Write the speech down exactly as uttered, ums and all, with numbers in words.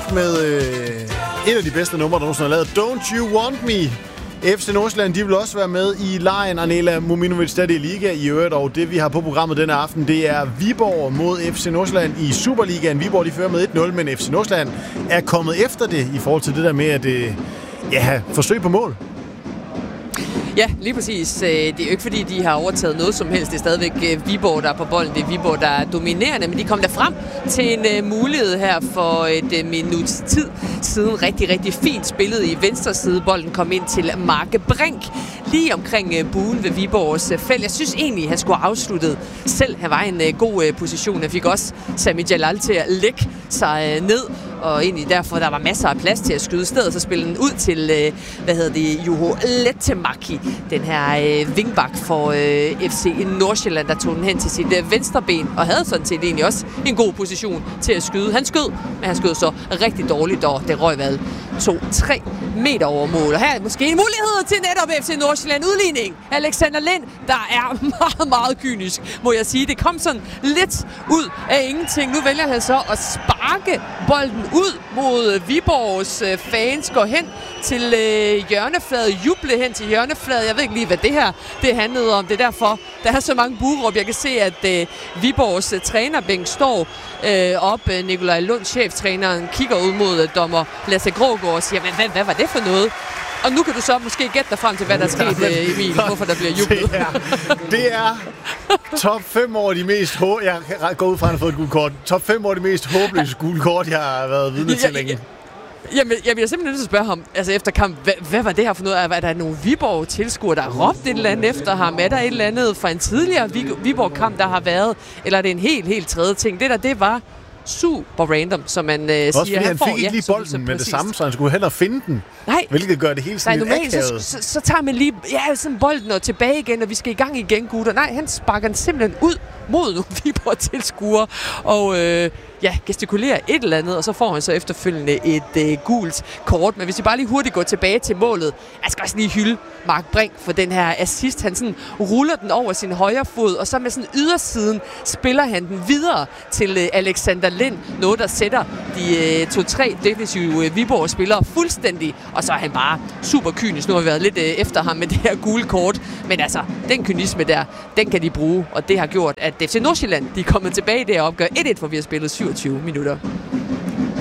Pink med øh, et af de bedste numre, der nogensinde har lavet. Don't You Want Me. F C Nordsjælland, de vil også være med i lejen. Arnela Muminovic, der er det Liga i øvrigt, og det vi har på programmet denne aften, det er Viborg mod F C Nordsjælland i Superligaen. Viborg, de fører med et nul, men F C Nordsjælland er kommet efter det i forhold til det der med at øh, ja, forsøg på mål. Ja, lige præcis. Det er jo ikke fordi, de har overtaget noget som helst. Det er stadigvæk Viborg, der er på bolden. Det er Viborg, der er dominerende. Men de kom der frem til en uh, mulighed her for et uh, minuts tid siden. Rigtig, rigtig fint spillet i venstre side. Bolden kom ind til Mark Brink lige omkring uh, buen ved Viborgs uh, felt. Jeg synes egentlig, han skulle have afsluttet selv. Han var i en uh, god uh, position. Han fik også Sami Jalal til at lægge sig uh, ned. Og egentlig derfor, der var masser af plads til at skyde. I stedet så spillede den ud til, øh, hvad hedder det, Juho Lehtomäki, den her øh, wingback for øh, F C Nordsjælland, der tog den hen til sit øh, venstre ben, og havde sådan set egentlig også en god position til at skyde. Han skød, men han skød så rigtig dårligt, og det røg hvad, to tre meter over mål. Og her er måske en mulighed til netop F C Nordsjælland udligning. Alexander Lind, der er meget, meget kynisk, må jeg sige. Det kom sådan lidt ud af ingenting. Nu vælger han så at sparke bolden ud mod Viborgs øh, fans, går hen til øh, hjørnefladet, juble hen til hjørnefladet. Jeg ved ikke lige, hvad det her det handlede om. Det er derfor, der er så mange bueråb. Jeg kan se, at øh, Viborgs øh, trænerbænk står øh, op. Nikolaj Lund, cheftræneren, kigger ud mod øh, dommer Lasse Grågaard og siger, hvad, hvad var det for noget? Og nu kan du så måske gætte dig frem til, hvad der er sket, øh, Emil, hvorfor der bliver jublet. Det er, det er top fem over de mest hå- jeg går ud fra, at han har fået et gult kort. Top fem over de mest håbløse gule kort, jeg har været vidne til længe. Jamen, jeg bliver simpelthen nødt til at spørge ham, altså efter kamp, hvad, hvad var det her for noget? Er der nogle Viborg-tilskuere, der har råbt et eller andet efter ham? Er der et eller andet fra en tidligere Viborg-kamp, der har været? Eller er det en helt, helt tredje ting? Det der, det var super random, som man øh, også siger. Fordi han, han fik ikke lige bolden så, med det samme, så han skulle hellere finde den. Nej. Hvilket gør det hele sådan Nej, lidt normalt, så, så, så tager man lige ja, sådan bolden og tilbage igen, og vi skal i gang igen, gutter. Nej, han sparker den simpelthen ud mod nogle Viborg-tilskuere, og øh, ja, gestikulerer et eller andet, og så får han så efterfølgende et øh, gult kort. Men hvis vi bare lige hurtigt går tilbage til målet, jeg skal også lige hylde Mark Brink for den her assist. Han sådan ruller den over sin højre fod, og så med sådan ydersiden spiller han den videre til øh, Alexander Lind. Noget, der sætter de øh, to-tre defensive øh, Viborg-spillere fuldstændig, og så er han bare super kynisk. Nu har vi været lidt øh, efter ham med det her gule kort, men altså, den kynisme der, den kan de bruge, og det har gjort, at F C Nordsjælland, de er kommet tilbage i det her opgør et et, for vi har spillet syvogtyve minutter.